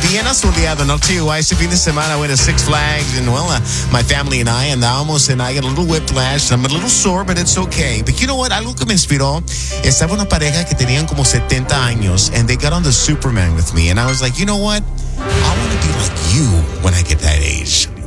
bien soleado, and I'll tell you why. Este fin de semana I went to Six Flags, and well, my family and I andábamos, and I got a little whiplash. I'm a little sore, but it's okay. But you know what? Algo que me inspiró, estaba una pareja que tenían como 70 años, and they got on the Superman with me, and I was like, you know what? I want to be like you when I get that age.